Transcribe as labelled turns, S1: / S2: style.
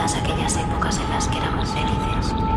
S1: todas aquellas épocas en las que éramos felices.